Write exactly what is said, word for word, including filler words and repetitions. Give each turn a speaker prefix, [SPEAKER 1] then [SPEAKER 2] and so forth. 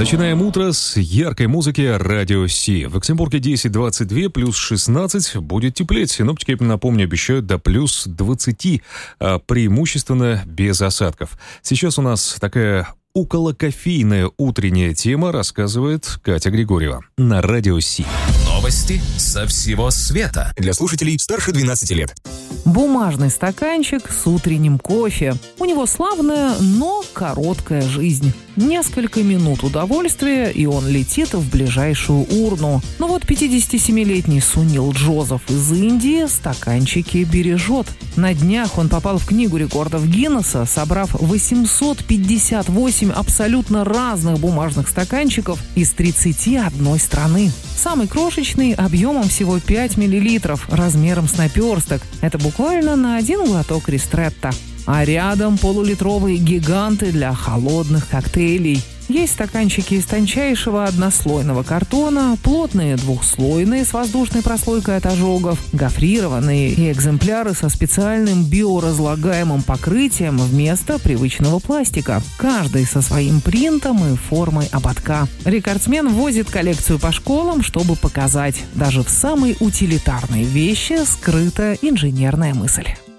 [SPEAKER 1] Начинаем утро с яркой музыки Радио Си. В Екатеринбурге десять двадцать два, плюс шестнадцать, будет теплеть. Синоптики, напомню, обещают до плюс двадцать, а преимущественно без осадков. Сейчас у нас такая околокофейная утренняя тема, рассказывает Катя Григорьева на Радио Си.
[SPEAKER 2] Новости со всего света. Для слушателей старше двенадцати лет.
[SPEAKER 3] Бумажный стаканчик с утренним кофе. У него славная, но короткая жизнь. Несколько минут удовольствия, и он летит в ближайшую урну. Но вот пятидесятисемилетний Сунил Джозеф из Индии стаканчики бережет. На днях он попал в книгу рекордов Гиннесса, собрав восемьсот пятьдесят восемь абсолютно разных бумажных стаканчиков из тридцати одной страны. Самый крошечный объемом всего пять миллилитров, размером с наперсток. Это буквально на один глоток ристретто. А рядом полулитровые гиганты для холодных коктейлей. Есть стаканчики из тончайшего однослойного картона, плотные двухслойные с воздушной прослойкой от ожогов, гофрированные и экземпляры со специальным биоразлагаемым покрытием вместо привычного пластика. Каждый со своим принтом и формой ободка. Рекордсмен возит коллекцию по школам, чтобы показать, даже в самой утилитарной вещи скрыта инженерная мысль.